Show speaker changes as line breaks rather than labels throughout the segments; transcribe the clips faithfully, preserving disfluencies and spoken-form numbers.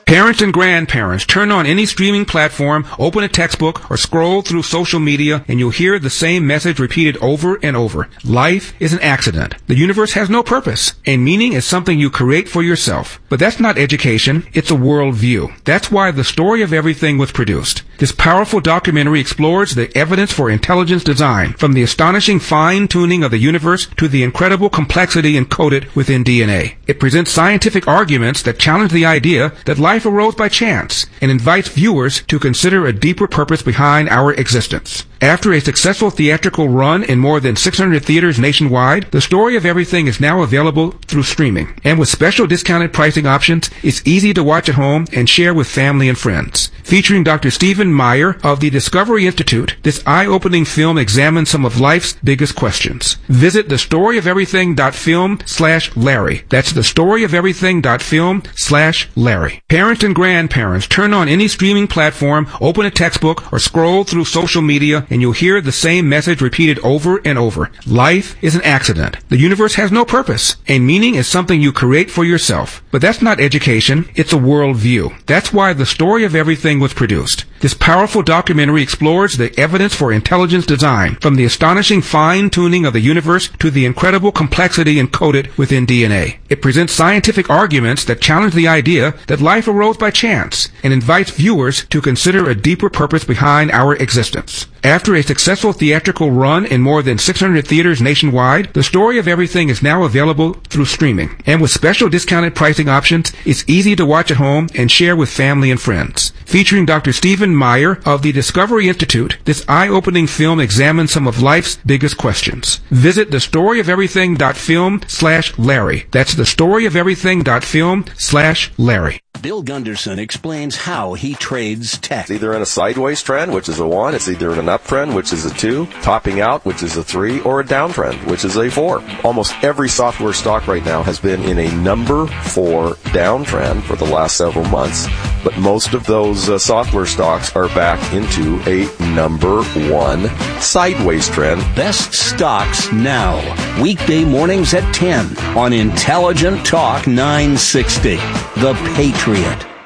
Parents and grandparents, turn on any streaming platform, open a textbook, or scroll through social media, and you'll hear the same message repeated over and over. Life is an accident. The universe has no purpose, and meaning is something you create for yourself. But that's not education, it's a worldview. That's why The Story of Everything was produced. This powerful documentary explores the evidence for intelligence design, from the astonishing fine-tuning of the universe to the incredible complexity encoded within D N A. It presents scientific arguments that challenge the idea that life Life arose by chance and invites viewers to consider a deeper purpose behind our existence. After a successful theatrical run in more than six hundred theaters nationwide, The Story of Everything is now available through streaming. And with special discounted pricing options, it's easy to watch at home and share with family and friends. Featuring Doctor Stephen Meyer of the Discovery Institute, this eye-opening film examines some of life's biggest questions. Visit thestoryoferything.film slash Larry. That's thestoryoferything.film slash Larry. Parents and grandparents, turn on any streaming platform, open a textbook, or scroll through social media, and you'll hear the same message repeated over and over. Life is an accident. The universe has no purpose, and meaning is something you create for yourself. But that's not education, it's a worldview. That's why The Story of Everything was produced. This powerful documentary explores the evidence for intelligence design, from the astonishing fine-tuning of the universe to the incredible complexity encoded within D N A. It presents scientific arguments that challenge the idea that life arose by chance and invites viewers to consider a deeper purpose behind our existence. After a successful theatrical run in more than six hundred theaters nationwide, The Story of Everything is now available through streaming. And with special discounted pricing options, it's easy to watch at home and share with family and friends. Featuring Doctor Stephen Meyer of the Discovery Institute, this eye-opening film examines some of life's biggest questions. Visit thestoryoferything.film slash Larry. That's thestoryoferything.film slash Larry.
Bill Gunderson explains how he trades tech.
It's either in a sideways trend, which is a one. It's either in an uptrend, which is a two. Topping out, which is a three. Or a downtrend, which is a four. Almost every software stock right now has been in a number four downtrend for the last several months. But most of those uh, software stocks are back into a number one sideways trend.
Best stocks now. Weekday mornings at ten on Intelligent Talk nine sixty. The Patriot.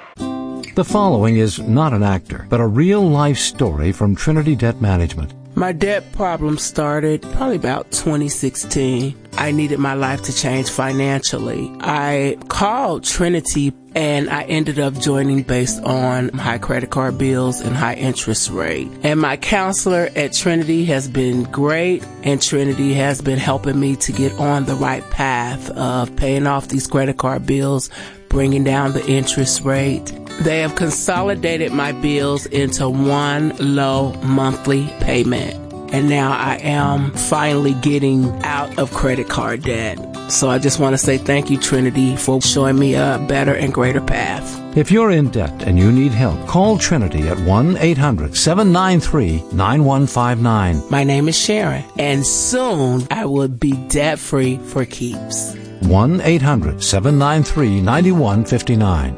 The following is not an actor, but a real-life story from Trinity Debt Management.
My debt problem started probably about twenty sixteen. I needed my life to change financially. I called Trinity and I ended up joining based on high credit card bills and high interest rate. And my counselor at Trinity has been great, and Trinity has been helping me to get on the right path of paying off these credit card bills, bringing down the interest rate. They have consolidated my bills into one low monthly payment. And now I am finally getting out of credit card debt. So I just want to say thank you, Trinity, for showing me a better and greater path.
If you're in debt and you need help, call Trinity at one eight hundred seven nine three nine one five nine.
My name is Sharon, and soon I will be debt-free for keeps.
one eight hundred seven nine three nine one five nine.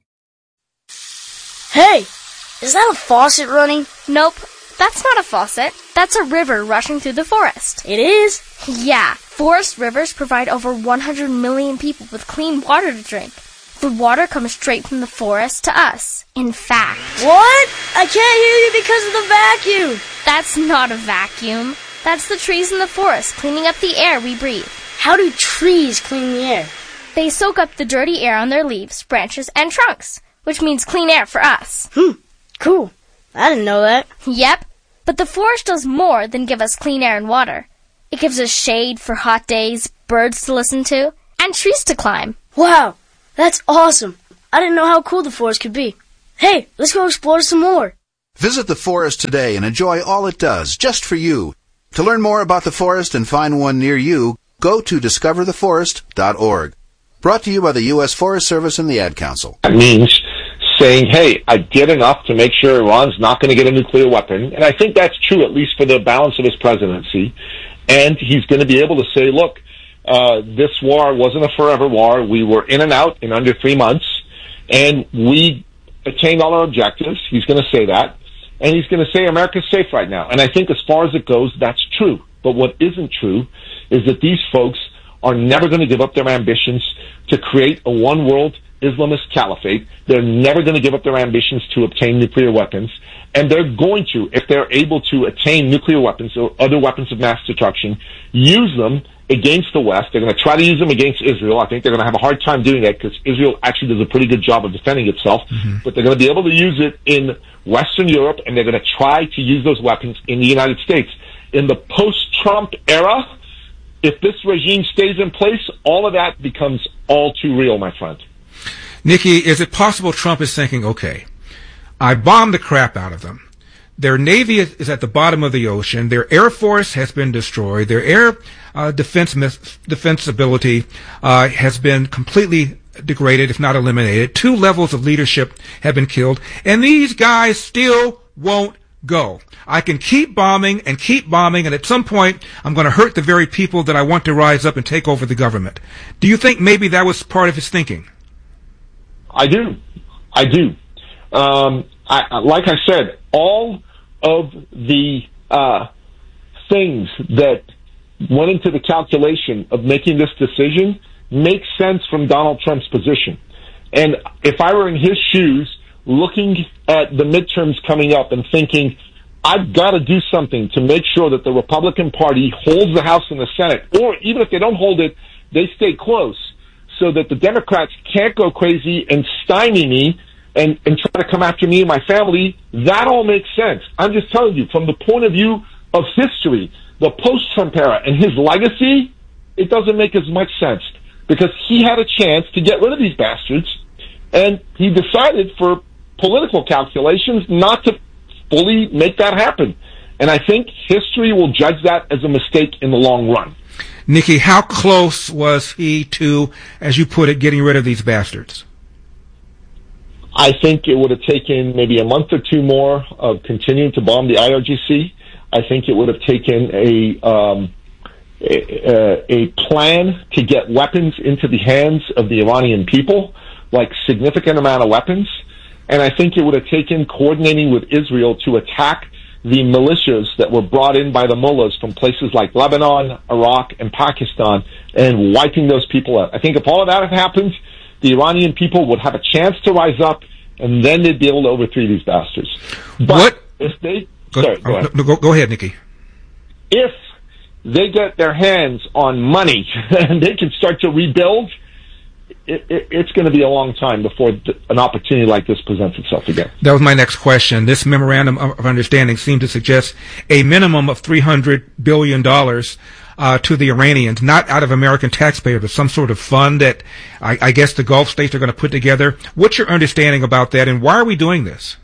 Hey, is that a faucet running?
Nope, that's not a faucet. That's a river rushing through the forest.
It is?
Yeah, forest rivers provide over one hundred million people with clean water to drink. The water comes straight from the forest to us. In fact...
What? I can't hear you because of the vacuum.
That's not a vacuum. That's the trees in the forest cleaning up the air we breathe.
How do trees clean the air?
They soak up the dirty air on their leaves, branches, and trunks, which means clean air for us.
Hmm, cool. I didn't know that.
Yep, but the forest does more than give us clean air and water. It gives us shade for hot days, birds to listen to, and trees to climb.
Wow, that's awesome. I didn't know how cool the forest could be. Hey, let's go explore some more.
Visit the forest today and enjoy all it does, just for you. To learn more about the forest and find one near you, go to discover the forest dot org. Brought to you by the U S Forest Service and the Ad Council.
That means saying, hey, I did enough to make sure Iran's not going to get a nuclear weapon. And I think that's true, at least for the balance of his presidency. And he's going to be able to say, look, uh, this war wasn't a forever war. We were in and out in under three months. And we attained all our objectives. He's going to say that. And he's going to say America's safe right now. And I think as far as it goes, that's true. But what isn't true is that these folks are never going to give up their ambitions to create a one-world Islamist caliphate. They're never going to give up their ambitions to obtain nuclear weapons. And they're going to, if they're able to attain nuclear weapons or other weapons of mass destruction, use them against the West. They're going to try to use them against Israel. I think they're going to have a hard time doing that because Israel actually does a pretty good job of defending itself. Mm-hmm. But they're going to be able to use it in Western Europe, and they're going to try to use those weapons in the United States. In the post-Trump era, if this regime stays in place, all of that becomes all too real, my friend.
Nikki, is it possible Trump is thinking, okay, I bombed the crap out of them. Their Navy is at the bottom of the ocean. Their Air Force has been destroyed. Their air uh, defense defense ability uh, has been completely degraded, if not eliminated. Two levels of leadership have been killed. And these guys still won't go. I can keep bombing and keep bombing, and at some point I'm going to hurt the very people that I want to rise up and take over the government. Do you think maybe that was part of his thinking?
I do. I do. Um, I, like I said, all of the uh, things that went into the calculation of making this decision make sense from Donald Trump's position. And if I were in his shoes, looking at the midterms coming up and thinking, I've got to do something to make sure that the Republican Party holds the House and the Senate, or even if they don't hold it, they stay close, so that the Democrats can't go crazy and stymie me and, and try to come after me and my family. That all makes sense. I'm just telling you, from the point of view of history, the post-Trump era and his legacy, it doesn't make as much sense, because he had a chance to get rid of these bastards, and he decided for political calculations not to fully make that happen. And I think history will judge that as a mistake in the long run.
Nikki, how close was he to, as you put it, getting rid of these bastards?
I think it would have taken maybe a month or two more of continuing to bomb the I R G C. I think it would have taken a, um, a, a plan to get weapons into the hands of the Iranian people, like significant amount of weapons. And I think it would have taken coordinating with Israel to attack the militias that were brought in by the mullahs from places like Lebanon, Iraq, and Pakistan, and wiping those people out. I think if all of that had happened, the Iranian people would have a chance to rise up, and then they'd be able to overthrow these bastards. But
what?
if they...
Go,
sorry, go ahead.
No, go, go ahead, Nikki.
If they get their hands on money and they can start to rebuild, It, it, it's going to be a long time before th- an opportunity like this presents itself again.
That was my next question. This memorandum of understanding seemed to suggest a minimum of three hundred billion dollars uh, to the Iranians, not out of American taxpayers, but some sort of fund that I, I guess the Gulf states are going to put together. What's your understanding about that, and why are we doing this?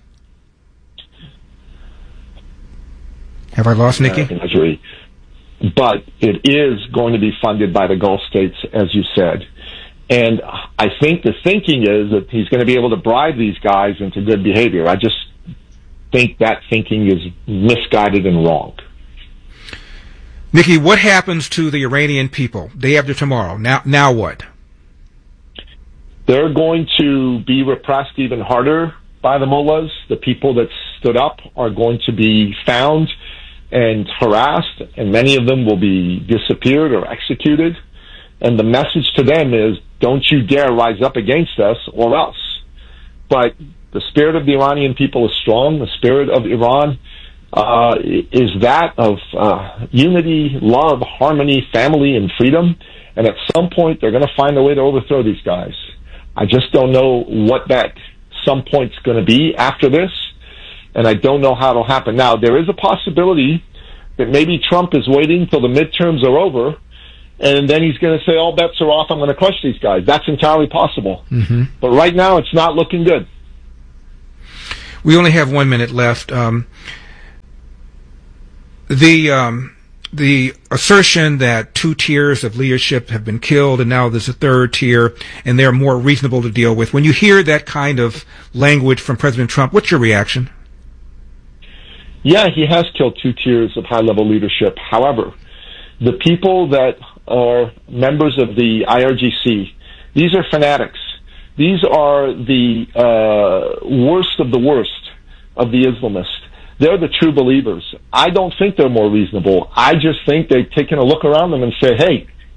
Have I lost Nikki?
But it is going to be funded by the Gulf states, as you said. And I think the thinking is that he's going to be able to bribe these guys into good behavior. I just think that thinking is misguided and wrong.
Nikki, what happens to the Iranian people day after tomorrow? Now, now what?
They're going to be repressed even harder by the mullahs. The people that stood up are going to be found and harassed, and many of them will be disappeared or executed. And the message to them is, don't you dare rise up against us or else. But the spirit of the Iranian people is strong. The spirit of Iran uh, is that of uh, unity, love, harmony, family, and freedom. And at some point, they're going to find a way to overthrow these guys. I just don't know what that some point's going to be after this, and I don't know how it'll happen. Now, there is a possibility that maybe Trump is waiting till the midterms are over, and then he's going to say, all bets are off, I'm going to crush these guys. That's entirely possible. Mm-hmm. But right now, it's not looking good.
We only have one minute left. Um, the um, the assertion that two tiers of leadership have been killed, and now there's a third tier, and they're more reasonable to deal with. When you hear that kind of language from President Trump, what's your reaction?
Yeah, he has killed two tiers of high-level leadership. However, the people that are members of the I R G C, these are fanatics. These are the uh, worst of the worst of the Islamists. They're the true believers. I don't think they're more reasonable. I just think they've taken a look around them and say, hey,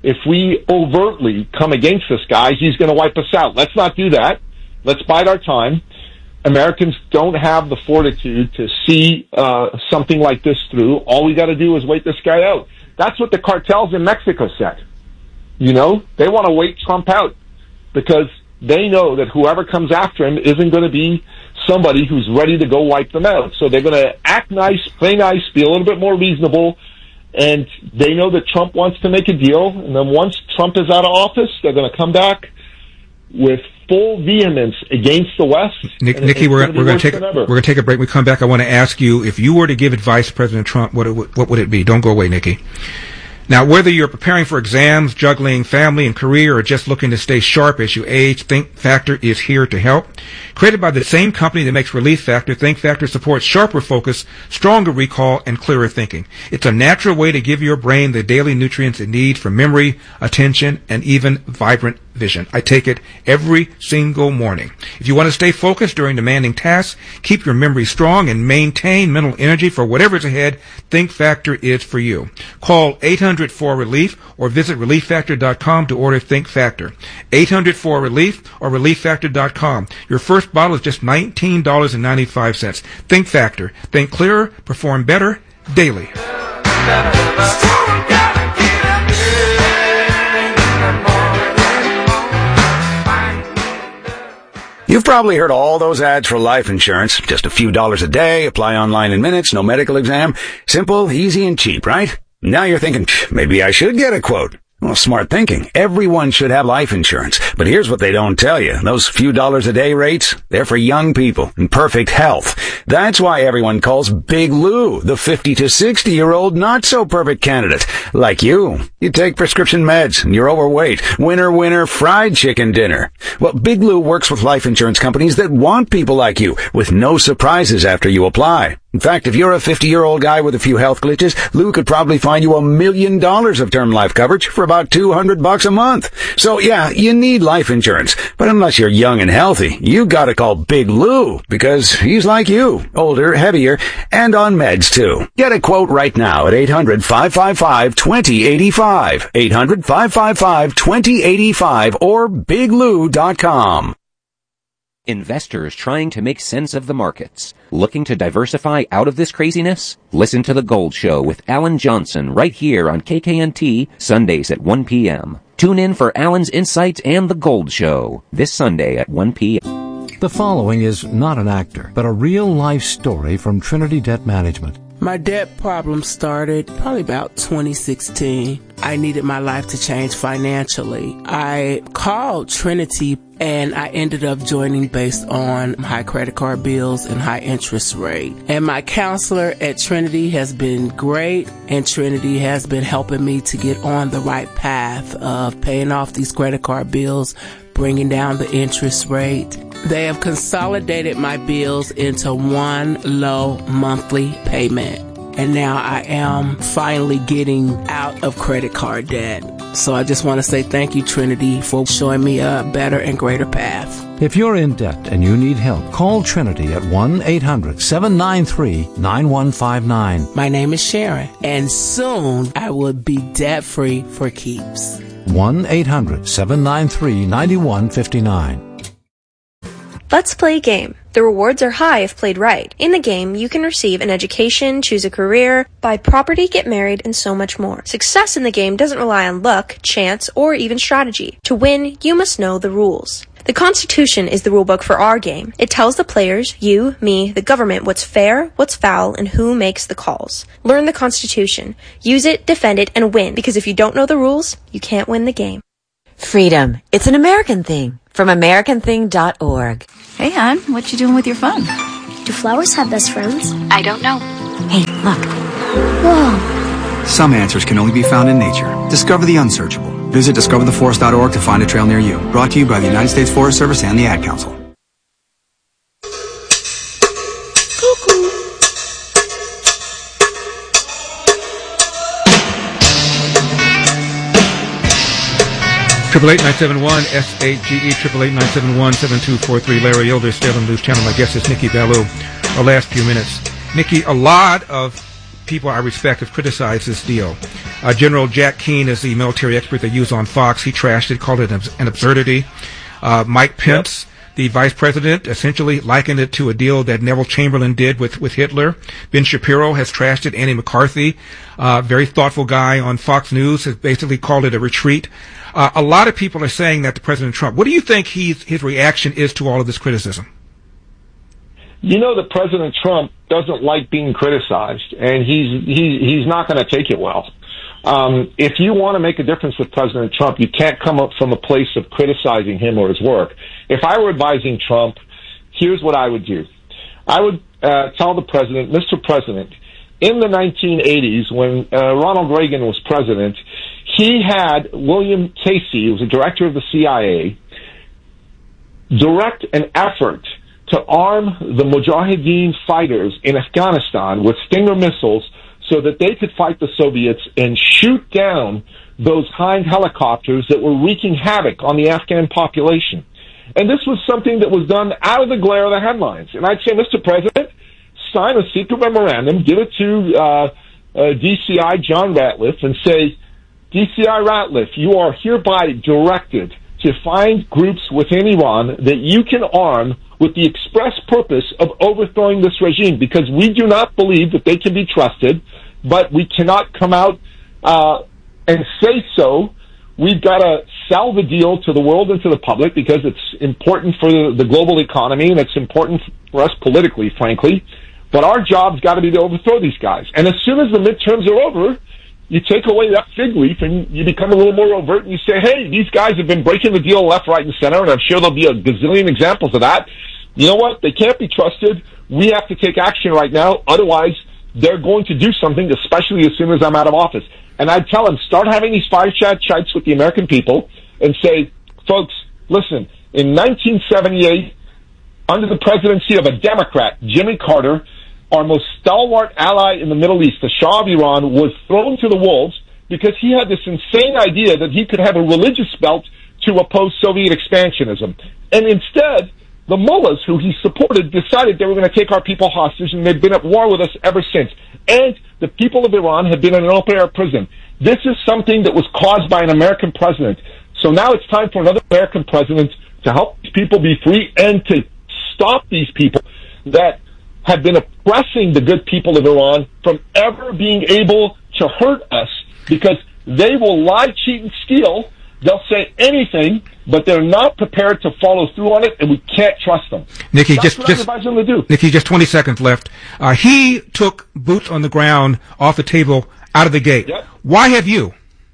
if we overtly come against this guy, he's going to wipe us out. Let's not do that. Let's bide our time. Americans don't have the fortitude to see uh, something like this through. All we got to do is wait this guy out. That's what the cartels in Mexico said. You know, they want to wait Trump out because they know that whoever comes after him isn't going to be somebody who's ready to go wipe them out. So they're going to act nice, play nice, be a little bit more reasonable, and they know that Trump wants to make a deal. And then once Trump is out of office, they're going to come back with full vehemence against the West.
Nick, Nikki, we're, we're going to take we're going to take a break. We come back. I want to ask you, if you were to give advice to President Trump, what it, what would it be? Don't go away, Nikki. Now, whether you're preparing for exams, juggling family and career, or just looking to stay sharp as you age, Think Factor is here to help. Created by the same company that makes Relief Factor, Think Factor supports sharper focus, stronger recall, and clearer thinking. It's a natural way to give your brain the daily nutrients it needs for memory, attention, and even vibrant vision. I take it every single morning. If you want to stay focused during demanding tasks, keep your memory strong, and maintain mental energy for whatever's ahead, Think Factor is for you. Call eight hundred four relief or visit relief factor dot com to order Think Factor. eight hundred four relief or relief factor dot com. Your first bottle is just nineteen dollars and ninety-five cents. Think Factor. Think clearer, perform better, daily.
You've probably heard all those ads for life insurance. Just a few dollars a day, apply online in minutes, no medical exam. Simple, easy, and cheap, right? Now you're thinking, maybe I should get a quote. Well, smart thinking. Everyone should have life insurance. But here's what they don't tell you. Those few dollars a day rates, they're for young people in perfect health. That's why everyone calls Big Lou the fifty to sixty year old not so perfect candidate. Like you. You take prescription meds and you're overweight. Winner, winner, fried chicken dinner. Well, Big Lou works with life insurance companies that want people like you with no surprises after you apply. In fact, if you're a fifty-year-old guy with a few health glitches, Lou could probably find you a million dollars of term life coverage for about two hundred bucks a month. So yeah, you need life insurance. But unless you're young and healthy, you gotta call Big Lou because he's like you, older, heavier, and on meds too. Get a quote right now at eight hundred, five five five, two zero eight five. eight hundred, five five five, two zero eight five or big lou dot com.
Investors trying to make sense of the markets. Looking to diversify out of this craziness? Listen to The Gold Show with Alan Johnson right here on K K N T, Sundays at one p.m. Tune in for Alan's insights and The Gold Show this Sunday at one p.m.
The following is not an actor, but a real-life story from Trinity Debt Management.
My debt problem started probably about twenty sixteen. I needed my life to change financially. I called Trinity and I ended up joining based on high credit card bills and high interest rate. And my counselor at Trinity has been great, and Trinity has been helping me to get on the right path of paying off these credit card bills, bringing down the interest rate. They have consolidated my bills into one low monthly payment. And now I am finally getting out of credit card debt. So I just want to say thank you, Trinity, for showing me a better and greater path.
If you're in debt and you need help, call Trinity at one eight hundred, seven nine three, nine one five nine.
My name is Sharon, and soon I will be debt-free for keeps.
one eight hundred, seven nine three, nine one five nine.
Let's play a game. The rewards are high if played right. In the game, you can receive an education, choose a career, buy property, get married, and so much more. Success in the game doesn't rely on luck, chance, or even strategy. To win, you must know the rules. The Constitution is the rulebook for our game. It tells the players, you, me, the government, what's fair, what's foul, and who makes the calls. Learn the Constitution. Use it, defend it, and win, because if you don't know the rules, you can't win the game.
Freedom. It's an American thing. From American Thing dot org.
Hey, hon, what you doing with your phone?
Do flowers have best friends?
I don't know.
Hey, look.
Whoa.
Some answers can only be found in nature. Discover the unsearchable. Visit discover the forest dot org to find a trail near you. Brought to you by the United States Forest Service and the Ad Council.
Triple eight nine seven one S H G E triple eight nine seven one seven two four three. Larry Elder, Stellar News Channel. My guest is Nikki Ballou. Our last few minutes, Nikki. A lot of people I respect have criticized this deal. Uh, General Jack Keane is the military expert they use on Fox. He trashed it, called it an, an absurdity. Uh, Mike Pence, yep. the vice president, essentially likened it to a deal that Neville Chamberlain did with, with Hitler. Ben Shapiro has trashed it. Andy McCarthy, uh, very thoughtful guy on Fox News, has basically called it a retreat. Uh, a lot of people are saying that to President Trump. What do you think he's, his reaction is to all of this criticism?
You know that President Trump doesn't like being criticized, and he's he, he's not going to take it well. Um, if you want to make a difference with President Trump, you can't come up from a place of criticizing him or his work. If I were advising Trump, here's what I would do. I would uh, tell the president, Mister President, in the nineteen eighties, when uh, Ronald Reagan was president, he had William Casey, who was the director of the C I A, direct an effort to arm the Mujahideen fighters in Afghanistan with Stinger missiles so that they could fight the Soviets and shoot down those Hind helicopters that were wreaking havoc on the Afghan population. And this was something that was done out of the glare of the headlines. And I'd say, Mister President, sign a secret memorandum, give it to uh, uh, D C I John Ratliff, and say, D C I Ratliff, you are hereby directed to find groups within Iran that you can arm with the express purpose of overthrowing this regime, because we do not believe that they can be trusted, but we cannot come out uh, and say so. We've got to sell the deal to the world and to the public because it's important for the, the global economy, and it's important for us politically, frankly. But our job's got to be to overthrow these guys. And as soon as the midterms are over, you take away that fig leaf and you become a little more overt and you say, hey, these guys have been breaking the deal left, right, and center, and I'm sure there'll be a gazillion examples of that. You know what? They can't be trusted. We have to take action right now. Otherwise, they're going to do something, especially as soon as I'm out of office. And I'd tell them, start having these fireside chats with the American people and say, folks, listen, in nineteen seventy-eight, under the presidency of a Democrat, Jimmy Carter, our most stalwart ally in the Middle East, the Shah of Iran, was thrown to the wolves because he had this insane idea that he could have a religious belt to oppose Soviet expansionism. And instead, the mullahs who he supported decided they were going to take our people hostage, and they've been at war with us ever since. And the people of Iran have been in an open-air prison. This is something that was caused by an American president. So now it's time for another American president to help people be free and to stop these people that have been oppressing the good people of Iran from ever being able to hurt us, because they will lie, cheat, and steal. They'll say anything, but they're not prepared to follow through on it, and we can't trust them.
Nikki,
That's
just
what
just
I advise them to do.
Nikki, just twenty seconds left. Uh, he took boots on the ground off the table out of the gate.
Yep.
Why have you?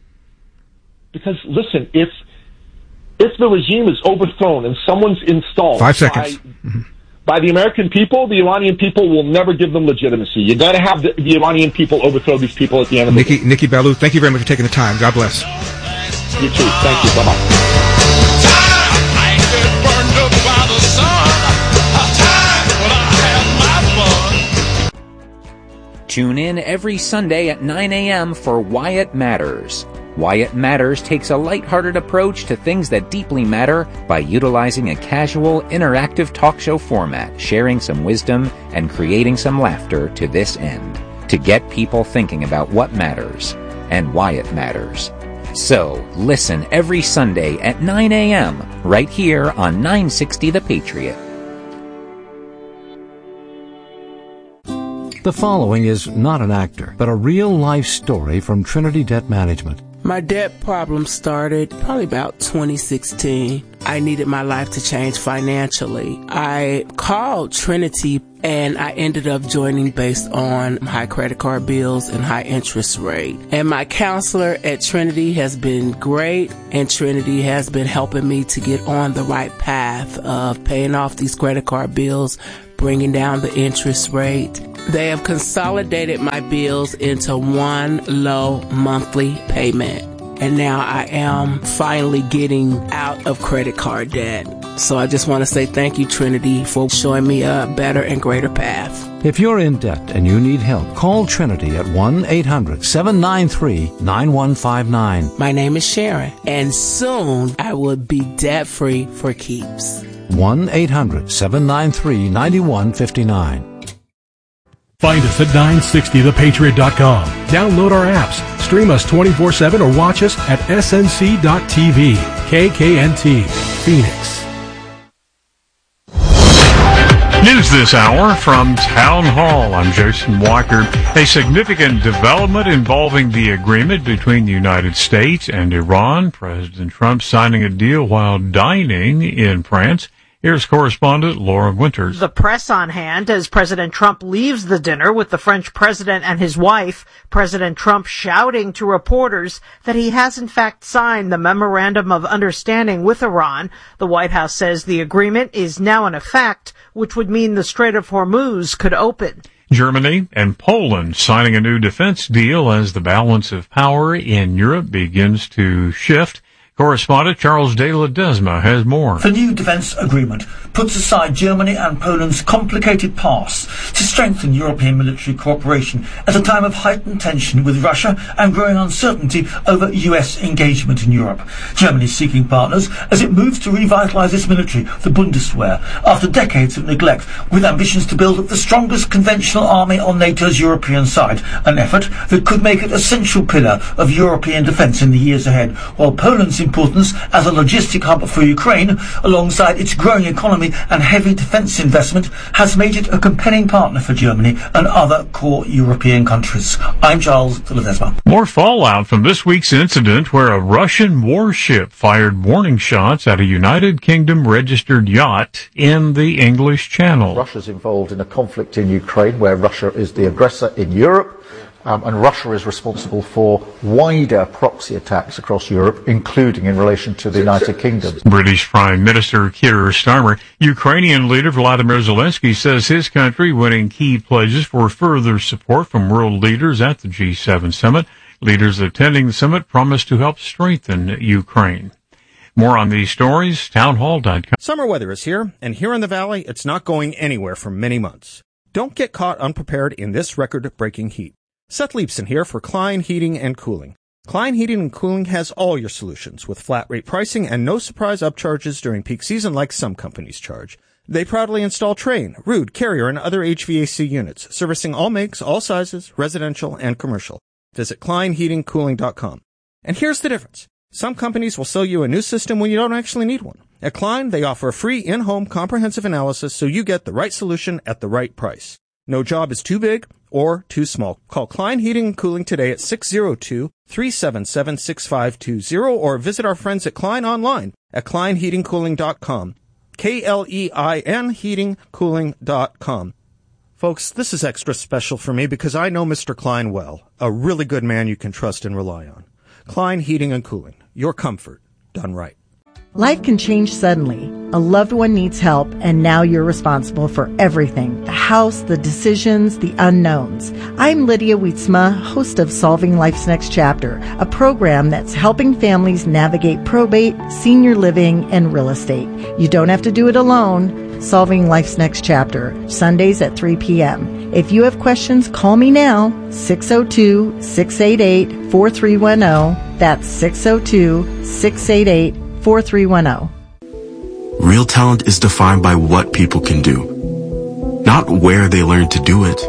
Because listen, if if the regime is overthrown and someone's installed
Five seconds.
By,
mm-hmm.
by the American people, the Iranian people will never give them legitimacy. You got to have the, the Iranian people overthrow these people at the end of
Nikki,
the day.
Nikki Ballou, thank you very much for taking the time. God bless.
You too. Thank you. Bye-bye.
Tune in every Sunday at nine a.m. for Wyatt Matters. Wyatt Matters takes a lighthearted approach to things that deeply matter by utilizing a casual, interactive talk show format, sharing some wisdom and creating some laughter to this end, to get people thinking about what matters and why it matters. So, listen every Sunday at nine a.m. right here on nine sixty The Patriot.
The following is not an actor, but a real-life story from Trinity Debt Management.
My debt problem started probably about twenty sixteen. I needed my life to change financially. I called Trinity and I ended up joining based on high credit card bills and high interest rate. And my counselor at Trinity has been great, and Trinity has been helping me to get on the right path of paying off these credit card bills, bringing down the interest rate. They have consolidated my bills into one low monthly payment. And now I am finally getting out of credit card debt. So I just want to say thank you, Trinity, for showing me a better and greater path.
If you're in debt and you need help, call Trinity at one eight hundred seven nine three nine one five nine.
My name is Sharon, and soon I will be debt-free for keeps.
one eight hundred seven nine three nine one five nine.
Find us at nine sixty the patriot dot com. Download our apps, stream us twenty-four seven, or watch us at S N C dot T V. K K N T, Phoenix.
News this hour from Town Hall. I'm Jason Walker. A significant development involving the agreement between the United States and Iran. President Trump signing a deal while dining in France. Here's correspondent Laura Winters.
The press on hand as President Trump leaves the dinner with the French president and his wife. President Trump shouting to reporters that he has in fact signed the Memorandum of Understanding with Iran. The White House says the agreement is now in effect, which would mean the Strait of Hormuz could open.
Germany and Poland signing a new defense deal as the balance of power in Europe begins to shift. Correspondent Charles de Ledesma has more.
The new defence agreement puts aside Germany and Poland's complicated past to strengthen European military cooperation at a time of heightened tension with Russia and growing uncertainty over U S engagement in Europe. Germany is seeking partners as it moves to revitalise its military, the Bundeswehr, after decades of neglect, with ambitions to build the strongest conventional army on NATO's European side, an effort that could make it a central pillar of European defence in the years ahead, while Poland's importance as a logistic hub for Ukraine, alongside its growing economy and heavy defence investment, has made it a compelling partner for Germany and other core European countries. I'm Charles de Ledesma.
More fallout from this week's incident where a Russian warship fired warning shots at a United Kingdom registered yacht in the English Channel.
Russia's involved in a conflict in Ukraine where Russia is the aggressor in Europe. Um, and Russia is responsible for wider proxy attacks across Europe, including in relation to the United Kingdom.
British Prime Minister Keir Starmer. Ukrainian leader Vladimir Zelensky says his country winning key pledges for further support from world leaders at the G seven summit. Leaders attending the summit promise to help strengthen Ukraine. More on these stories, townhall dot com.
Summer weather is here, and here in the Valley, it's not going anywhere for many months. Don't get caught unprepared in this record-breaking heat. Seth Leibson here for Klein Heating and Cooling. Klein Heating and Cooling has all your solutions with flat rate pricing and no surprise upcharges during peak season like some companies charge. They proudly install Trane, Ruud, Carrier, and other H V A C units, servicing all makes, all sizes, residential and commercial. Visit klein heating cooling dot com. And here's the difference. Some companies will sell you a new system when you don't actually need one. At Klein, they offer a free in-home comprehensive analysis so you get the right solution at the right price. No job is too big or too small. Call Klein Heating and Cooling today at six oh two, three seven seven, six five two zero or visit our friends at Klein online at klein heating cooling dot com. K L E I N heating cooling dot com. Folks, this is extra special for me because I know Mister Klein well, a really good man you can trust and rely on. Klein Heating and Cooling, your comfort done right.
Life can change suddenly. A loved one needs help, and now you're responsible for everything. The house, the decisions, the unknowns. I'm Lydia Wietzma, host of Solving Life's Next Chapter, a program that's helping families navigate probate, senior living, and real estate. You don't have to do it alone. Solving Life's Next Chapter, Sundays at three p.m. If you have questions, call me now, six oh two, six eight eight, four three one zero. That's six oh two, six eight eight, four three one zero.
Real talent is defined by what people can do, not where they learn to do it.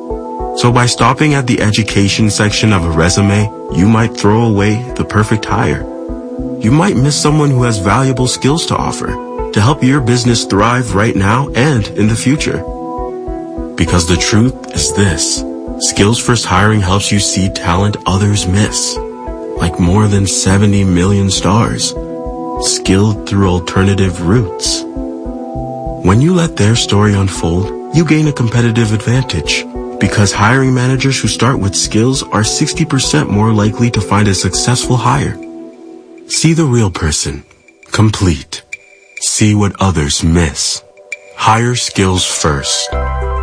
So by stopping at the education section of a resume, you might throw away the perfect hire. You might miss someone who has valuable skills to offer to help your business thrive right now and in the future. Because the truth is this: Skills First Hiring helps you see talent others miss, like more than seventy million stars, skilled through alternative routes. When you let their story unfold, you gain a competitive advantage, because hiring managers who start with skills are sixty percent more likely to find a successful hire. See the real person, complete. See what others miss. Hire skills first.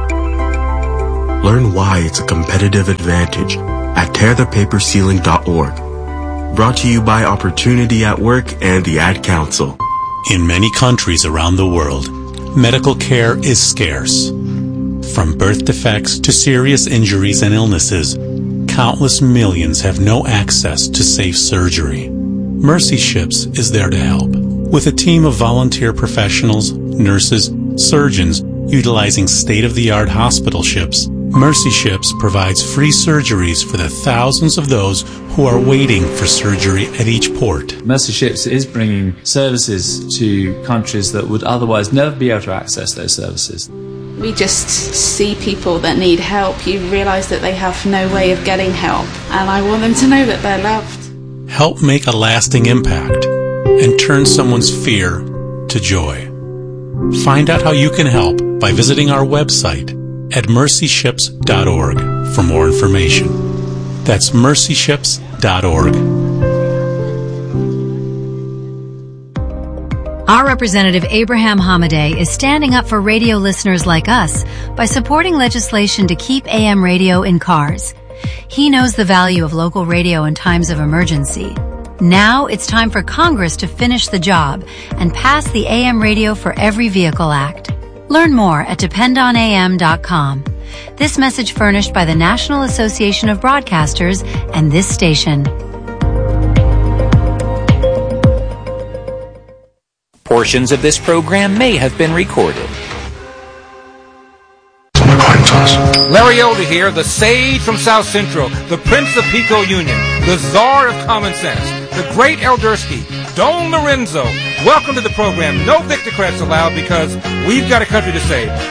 Learn why it's a competitive advantage at tear the paper ceiling dot org. Brought to you by Opportunity at Work and the Ad Council.
In many countries around the world, medical care is scarce. From birth defects to serious injuries and illnesses, countless millions have no access to safe surgery. Mercy Ships is there to help. With a team of volunteer professionals, nurses, surgeons, utilizing state-of-the-art hospital ships, Mercy Ships provides free surgeries for the thousands of those who are waiting for surgery at each port.
Mercy Ships is bringing services to countries that would otherwise never be able to access those services.
We just see people that need help. You realise that they have no way of getting help, and I want them to know that they're loved.
Help make a lasting impact and turn someone's fear to joy. Find out how you can help by visiting our website at mercy ships dot org for more information. That's mercy ships dot org.
Our representative Abraham Hamadeh is standing up for radio listeners like us by supporting legislation to keep A M radio in cars. He knows the value of local radio in times of emergency. Now it's time for Congress to finish the job and pass the A M Radio for Every Vehicle Act. Learn more at depend on A M dot com. This message furnished by the National Association of Broadcasters and this station.
Portions of this program may have been recorded.
Larry Elder here, the sage from South Central, the Prince of Pico Union, the Czar of Common Sense, the great Eldersky, Don Lorenzo. Welcome to the program. No Victor credits allowed because we've got a country to save.